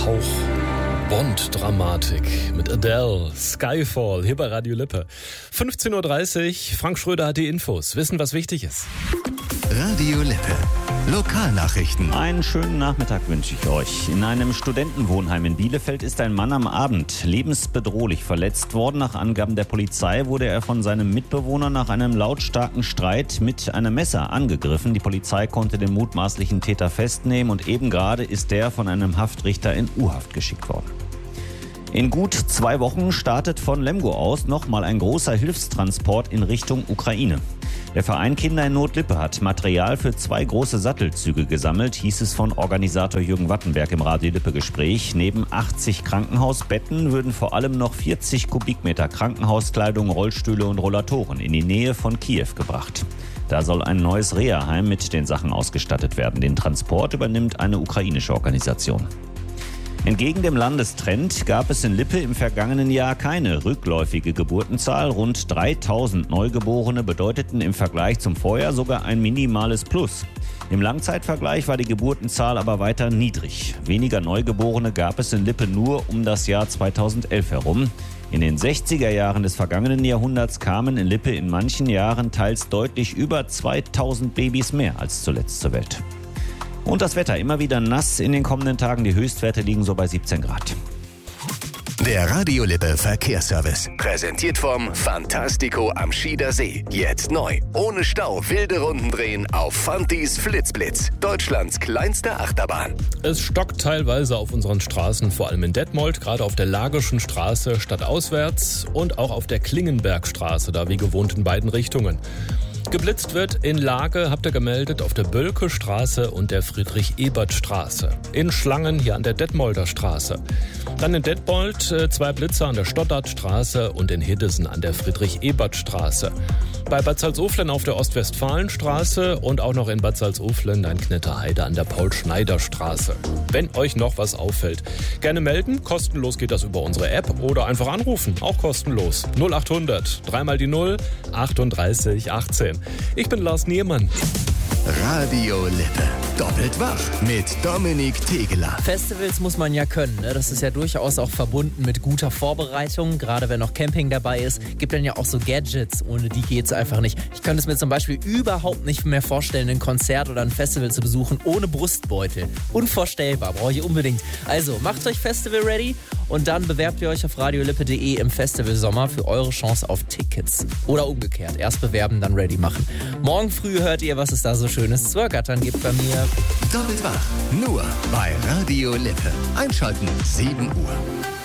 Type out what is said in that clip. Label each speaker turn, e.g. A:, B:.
A: Hauch Bond-Dramatik mit Adele, Skyfall, hier bei Radio Lippe. 15.30 Uhr, Frank Schröder hat die Infos. Wissen, was wichtig ist.
B: Radio Lippe. Lokalnachrichten.
C: Einen schönen Nachmittag wünsche ich euch. In einem Studentenwohnheim in Bielefeld ist ein Mann am Abend lebensbedrohlich verletzt worden. Nach Angaben der Polizei wurde er von seinem Mitbewohner nach einem lautstarken Streit mit einem Messer angegriffen. Die Polizei konnte den mutmaßlichen Täter festnehmen und eben gerade ist der von einem Haftrichter in U-Haft geschickt worden. In gut 2 Wochen startet von Lemgo aus nochmal ein großer Hilfstransport in Richtung Ukraine. Der Verein Kinder in Not Lippe hat Material für 2 große Sattelzüge gesammelt, hieß es von Organisator Jürgen Wattenberg im Radio Lippe Gespräch. Neben 80 Krankenhausbetten würden vor allem noch 40 Kubikmeter Krankenhauskleidung, Rollstühle und Rollatoren in die Nähe von Kiew gebracht. Da soll ein neues Reha-Heim mit den Sachen ausgestattet werden. Den Transport übernimmt eine ukrainische Organisation. Entgegen dem Landestrend gab es in Lippe im vergangenen Jahr keine rückläufige Geburtenzahl. Rund 3000 Neugeborene bedeuteten im Vergleich zum Vorjahr sogar ein minimales Plus. Im Langzeitvergleich war die Geburtenzahl aber weiter niedrig. Weniger Neugeborene gab es in Lippe nur um das Jahr 2011 herum. In den 60er Jahren des vergangenen Jahrhunderts kamen in Lippe in manchen Jahren teils deutlich über 2000 Babys mehr als zuletzt zur Welt. Und das Wetter immer wieder nass in den kommenden Tagen. Die Höchstwerte liegen so bei 17 Grad.
B: Der Radio Lippe Verkehrsservice. Präsentiert vom Fantastico am Schieder See. Jetzt neu. Ohne Stau wilde Runden drehen auf Fantis Flitzblitz. Deutschlands kleinste Achterbahn.
A: Es stockt teilweise auf unseren Straßen, vor allem in Detmold, gerade auf der Lagerschen Straße stadtauswärts und auch auf der Klingenbergstraße, da wie gewohnt in beiden Richtungen. Geblitzt wird in Lage, habt ihr gemeldet, auf der Bölke-Straße und der Friedrich-Ebert-Straße. In Schlangen hier an der Detmolder Straße. Dann in Detmold 2 Blitze an der Stoddardstraße und in Hiddesen an der Friedrich-Ebert-Straße. Bei Bad Salzuflen auf der Ostwestfalenstraße und auch noch in Bad Salzuflen ein Knetterheide an der Paul-Schneider-Straße. Wenn euch noch was auffällt, gerne melden. Kostenlos geht das über unsere App oder einfach anrufen. Auch kostenlos. 0800 3 mal die 0 38 18. Ich bin Lars Niemann.
B: Radio Lippe. Doppelt wach mit Dominik Tegeler.
D: Festivals muss man ja können, ne? Das ist ja durchaus auch verbunden mit guter Vorbereitung. Gerade wenn noch Camping dabei ist, gibt dann ja auch so Gadgets. Ohne die geht's einfach nicht. Ich könnte es mir zum Beispiel überhaupt nicht mehr vorstellen, ein Konzert oder ein Festival zu besuchen ohne Brustbeutel. Unvorstellbar, brauche ich unbedingt. Also macht euch Festival ready und dann bewerbt ihr euch auf radiolippe.de im Festivalsommer für eure Chance auf Tickets. Oder umgekehrt, erst bewerben, dann ready machen. Morgen früh hört ihr, was es da so Schönes zu ergattern gibt bei mir.
B: Doppelt wach. Nur bei Radio Lippe. Einschalten 7 Uhr.